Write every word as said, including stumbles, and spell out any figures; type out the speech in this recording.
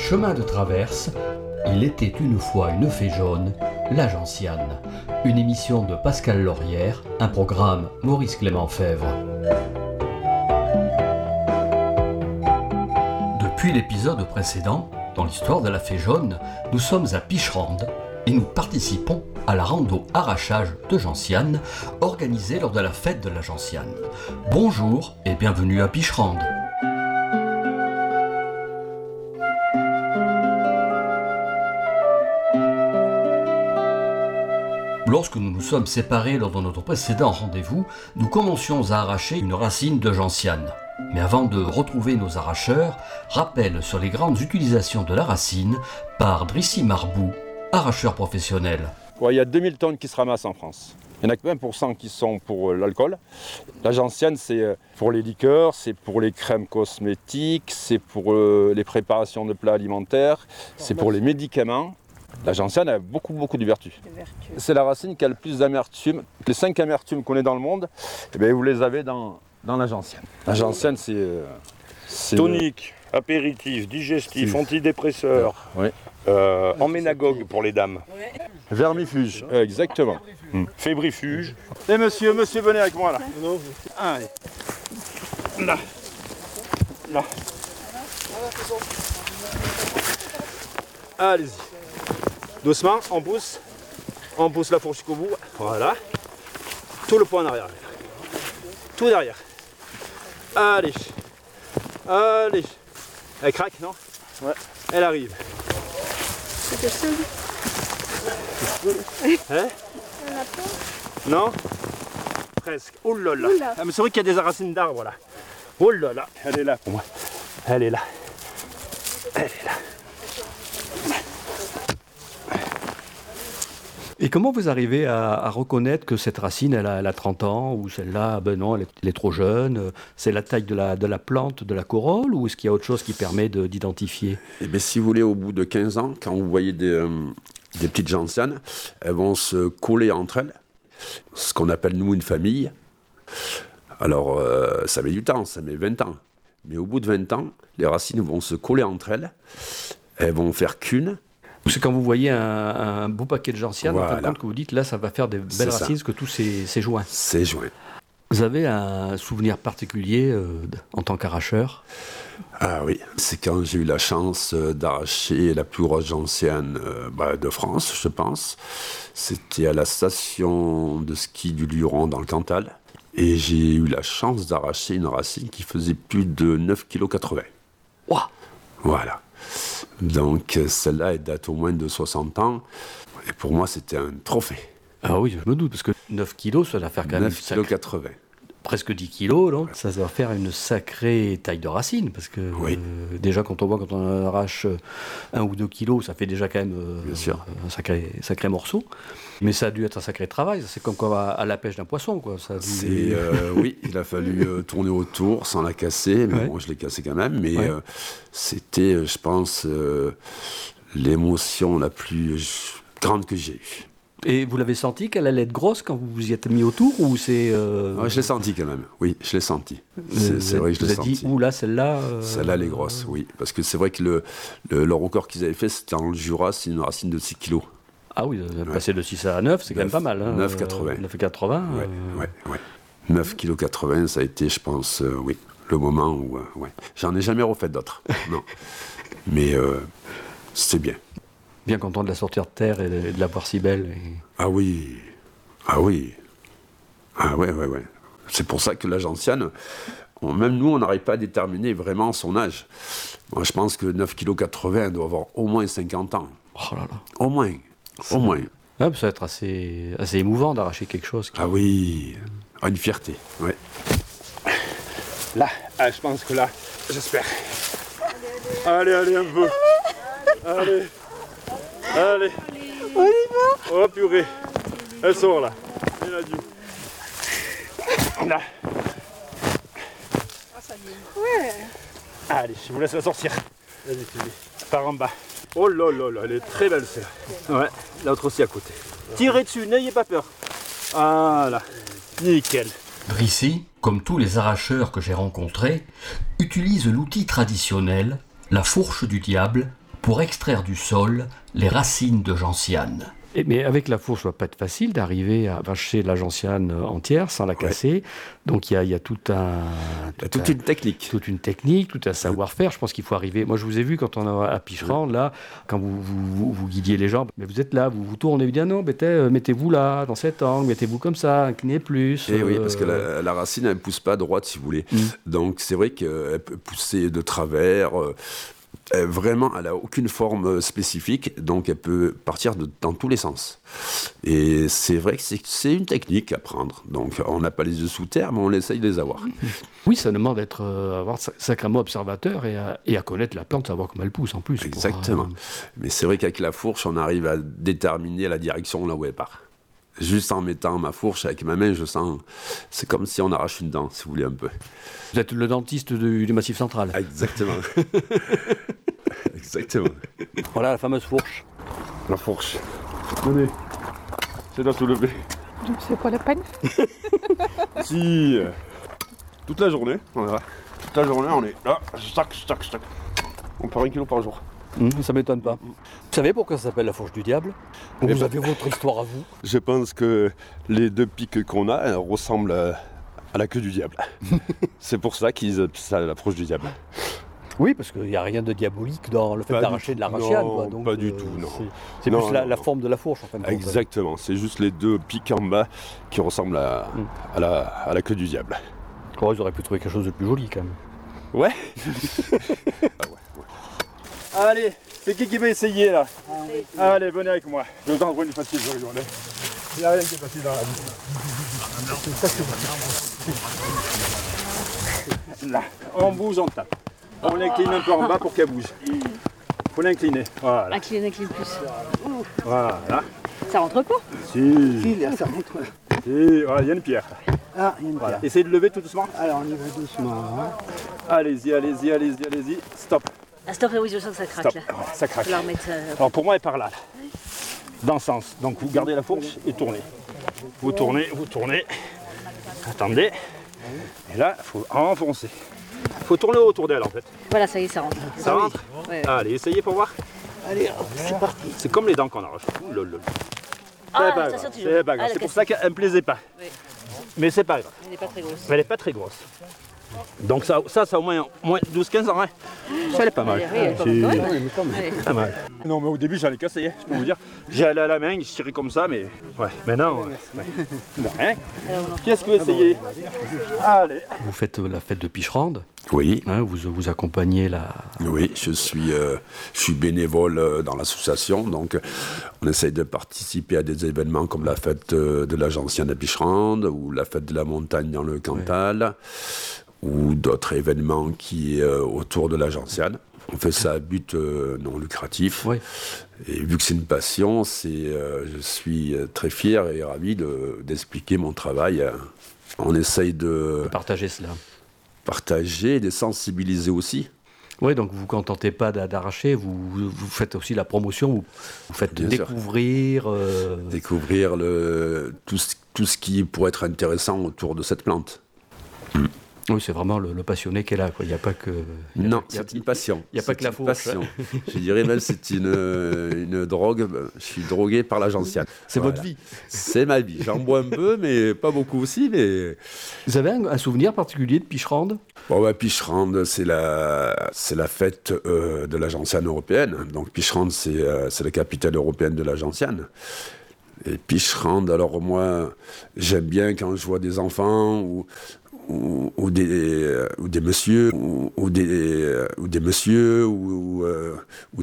Chemin de traverse, il était une fois une fée jaune, la gentiane. Une émission de Pascal Laurière, un programme Maurice Clément Fèvre. Depuis l'épisode précédent, dans l'histoire de la fée jaune, nous sommes à Picherande et nous participons à la rando arrachage de gentiane organisée lors de la fête de la gentiane. Bonjour et bienvenue à Picherande. Lorsque nous nous sommes séparés lors de notre précédent rendez-vous, nous commencions à arracher une racine de gentiane. Mais avant de retrouver nos arracheurs, rappel sur les grandes utilisations de la racine par Drici Marbou, arracheur professionnel. Ouais, il y a deux mille tonnes qui se ramassent en France. Il n'y en a que vingt pour cent qui sont pour l'alcool. La gentiane, c'est pour les liqueurs, c'est pour les crèmes cosmétiques, c'est pour les préparations de plats alimentaires, c'est pour les médicaments. La gentiane a beaucoup, beaucoup de vertus. C'est la racine qui a le plus d'amertume. Les cinq amertumes qu'on ait dans le monde, eh bien, vous les avez dans, dans la gentiane. La gentiane, c'est... Euh, c'est tonique, euh, apéritif, digestif, c'est... antidépresseur, oui. euh, emménagogue pour les dames. Ouais. Vermifuge, euh, exactement. Hum. Fébrifuge. Et monsieur, monsieur, venez avec moi là. Non. Allez. Là. Là. Allez-y. Doucement, on pousse, on pousse la fourche jusqu'au bout, voilà. Tout le poids en arrière, tout derrière. Allez, allez. Elle craque, non? Ouais. Elle arrive. C'était seul. Hein? Non? Presque. Oh là là. Ah, mais c'est vrai qu'il y a des racines d'arbres là. Oh là là. Elle est là pour moi. Elle est là. Elle est là. Et comment vous arrivez à, à reconnaître que cette racine, elle a, elle a trente ans, ou celle-là, ben non, elle est, elle est trop jeune? C'est la taille de la, de la plante, de la corolle, ou est-ce qu'il y a autre chose qui permet de, d'identifier? Eh bien, si vous voulez, au bout de quinze ans, quand vous voyez des, euh, des petites gentianes, elles vont se coller entre elles, ce qu'on appelle, nous, une famille. Alors, euh, ça met du temps, ça met vingt ans. Mais au bout de vingt ans, les racines vont se coller entre elles, elles vont faire qu'une. C'est quand vous voyez un, un beau paquet de gentianes, voilà. En fin de compte, que vous dites, là, ça va faire des belles c'est racines, parce que tout c'est, c'est joint. C'est joint. Vous avez un souvenir particulier euh, en tant qu'arracheur? Ah oui, c'est quand j'ai eu la chance d'arracher la plus grosse gentiane euh, bah, de France, je pense. C'était à la station de ski du Luron, dans le Cantal. Et j'ai eu la chance d'arracher une racine qui faisait plus de neuf virgule quatre-vingts kilos. Waouh! Voilà. Donc celle-là, elle date au moins de soixante ans. Et pour moi, c'était un trophée. Ah oui, je me doute, parce que neuf kilos, ça doit faire quand même... neuf virgule quatre-vingts kilos. Presque dix kilos, donc ça doit faire une sacrée taille de racine, parce que oui. euh, déjà quand on voit, quand on arrache un ou deux kilos, ça fait déjà quand même euh, Bien sûr. un sacré, sacré morceau. Mais ça a dû être un sacré travail, c'est comme quoi à, à la pêche d'un poisson, quoi. Ça a dû... C'est, euh, oui, il a fallu euh, tourner autour sans la casser, mais ouais. Bon, je l'ai cassée quand même, mais ouais. euh, c'était, je pense, euh, l'émotion la plus grande que j'ai eue. Et vous l'avez senti qu'elle allait être grosse quand vous vous y êtes mis autour, ou c'est... Euh... Ouais, je l'ai senti quand même, oui, je l'ai senti. C'est, euh, c'est vrai que je l'ai senti. Vous avez dit, ouh là, celle-là... Euh... Celle-là, elle est grosse, oui. Parce que c'est vrai que le, le, le record qu'ils avaient fait, c'était en Jura, c'est une racine de six kilos. Ah oui, ouais. Passer de six à neuf, c'est neuf, quand même pas mal. Hein. neuf virgule quatre-vingts. neuf virgule quatre-vingts. Ouais, euh... ouais, ouais. neuf virgule quatre-vingts, ça a été, je pense, euh, oui, le moment où... Euh, ouais. J'en ai jamais refait d'autres, non. Mais euh, c'est bien. Bien content de la sortir de terre et de, de la voir si belle. Et... Ah oui, ah oui, ah ouais, ouais, ouais. C'est pour ça que la gentiane, on, même nous, on n'arrive pas à déterminer vraiment son âge. Moi, je pense que neuf virgule quatre-vingts, elle doit avoir au moins cinquante ans. Oh là là. Au moins, ça, au moins. Ah, ça va être assez, assez émouvant d'arracher quelque chose. Qui... Ah oui, ah, une fierté, ouais. Là, ah, je pense que là, j'espère. Allez, allez, un peu. Allez. Allez, on y va. Oh purée, elle sort là, elle a dû. Là. Ah, ça y est. Ouais. Allez, je vous laisse la sortir. Vas-y, vas-y. Par en bas. Oh là là là, elle est très belle celle-là. Ouais, l'autre aussi à côté. Tirez dessus, n'ayez pas peur. Voilà, nickel. Drici, comme tous les arracheurs que j'ai rencontrés, utilise l'outil traditionnel, la fourche du diable, pour extraire du sol les racines de gentiane. Et, mais avec la fourche, ça ne va pas être facile d'arriver à vacher la gentiane entière sans la casser. Ouais. Donc il y a, y a tout un, tout toute un, une technique. Toute une technique, tout un savoir-faire. Je pense qu'il faut arriver. Moi, je vous ai vu quand on est à Picherande, là, quand vous, vous, vous, vous guidiez les gens. Mais vous êtes là, vous vous tournez, vous dites non, mettez, mettez-vous là, dans cet angle, mettez-vous comme ça, inclinez plus. Et euh... oui, parce que la, la racine, elle ne pousse pas droite, si vous voulez. Mm. Donc c'est vrai qu'elle peut pousser de travers. Euh, Euh, vraiment, elle n'a aucune forme spécifique, donc elle peut partir de, dans tous les sens. Et c'est vrai que c'est, c'est une technique à prendre. Donc on n'a pas les yeux sous terre, mais on essaye de les avoir. Oui, ça demande d'être euh, avoir sacrément observateur et à, et à connaître la plante, savoir comment elle pousse en plus. Exactement. Pour, euh... Mais c'est vrai qu'avec la fourche, on arrive à déterminer la direction là où elle part. Juste en mettant ma fourche avec ma main, je sens... C'est comme si on arrache une dent, si vous voulez, un peu. Vous êtes le dentiste du, du Massif central. Exactement. Exactement. Voilà la fameuse fourche. La fourche. Venez. C'est à soulever. Donc c'est pas la peine. Si. Toute la journée, on est là. Toute la journée, on est là. Stack, stack, stack. On perd un kilo par jour. Mmh, ça m'étonne pas. Vous savez pourquoi ça s'appelle la fourche du diable ? Vous ben, avez votre histoire à vous ? Je pense que les deux pics qu'on a elles ressemblent à, à la queue du diable. C'est pour ça qu'ils appellent ça la fourche du diable. Oui, parce qu'il n'y a rien de diabolique dans le fait pas d'arracher de la rachiane. Non, quoi. Donc, pas du euh, tout, non. C'est, c'est non, plus non, la, non. la forme de la fourche, en fin de compte. Exactement, c'est juste les deux pics en bas qui ressemblent à, mmh. à, la, à la queue du diable. Oh, ils auraient pu trouver quelque chose de plus joli, quand même. Ouais. Ah ouais, ouais. Allez, c'est qui qui veut essayer, là ? ah, Allez, venez avec moi. Je vous envoie une facile, je rigole. Il n'y a rien qui est facile dans la vie. Là, on bouge, on tape. On l'incline un peu en bas pour qu'elle bouge. Il faut l'incliner. Voilà. Incline, incline plus. Voilà. Ça rentre pas ? Si. Si, là, ça rentre. Si, voilà, il y a une pierre. Ah, il y a une Voilà. pierre. Essayez de lever tout doucement. Alors, on y va doucement. Hein. Allez-y, allez-y, allez-y, allez-y. Stop. Ah, stop, oui, je sens que ça craque, Stop. là. Ouais, ça craque. Je vais la remettre, euh... Alors, pour moi, elle part là. Dans le sens. Donc, vous gardez la fourche et tournez. Vous tournez, vous tournez. Attendez. Et là, il faut enfoncer. Il faut tourner autour d'elle, en fait. Voilà, ça y est, ça rentre. Ça rentre ? Ouais, ouais. Allez, essayez pour voir. Allez, hop, c'est parti. C'est comme les dents qu'on arrache. Ouh, lol, lol. Ah, c'est pas grave. C'est, pas grave. Ah, C'est pour ça qu'elle ne me plaisait pas. Oui. Mais c'est pas grave. Elle n'est pas très grosse. Mais elle n'est pas très grosse. Donc ça, ça, ça a au moins, moins douze quinze ans. Hein. Ça, elle est pas mal. Oui, elle est pas mal. C'est- Ouais, pas mal. Pas mal. Non, mais au début, j'en ai cassé, hein, je peux vous dire. J'ai allé à la main, je tirais comme ça, mais ouais, maintenant. Ouais. Bon, hein. Qui est-ce que vous essayez ? Allez. Vous faites la fête de Picherande, Oui. hein, vous, vous accompagnez la... Oui, je suis, euh, je suis bénévole euh, dans l'association, donc euh, on essaye de participer à des événements comme la fête euh, de la gentiane à Picherande ou la fête de la montagne dans le Cantal, ouais. ou d'autres événements qui euh, autour de la gentiane. On fait ça à but euh, non lucratif. Ouais. Et vu que c'est une passion, c'est, euh, je suis très fier et ravi de, d'expliquer mon travail. Euh, on essaye de, de partager cela. Partager, de sensibiliser aussi. Oui, donc vous ne vous contentez pas d'arracher, vous, vous faites aussi la promotion, vous, vous faites Bien découvrir... Euh... Découvrir le, tout, ce, tout ce qui pourrait être intéressant autour de cette plante. Mm. Oui, c'est vraiment le, le passionné qui est là, quoi. Il n'y a pas que... Il y a non, pas, il y a, c'est une passion. Il n'y a pas c'est que la fourche. Je dirais même c'est une, une drogue. Je suis drogué par la gentiane. C'est voilà. votre vie. C'est ma vie. J'en bois un peu, mais pas beaucoup aussi. Mais... Vous avez un, un souvenir particulier de Picherande ? Bon, bah, Picherande, c'est la, c'est la fête euh, de la gentiane européenne. Donc Picherande, c'est, euh, c'est la capitale européenne de la gentiane. Et Picherande, alors moi, j'aime bien quand je vois des enfants ou, ou, ou, des, ou des messieurs, ou, ou, des, ou des messieurs, ou, ou, euh, ou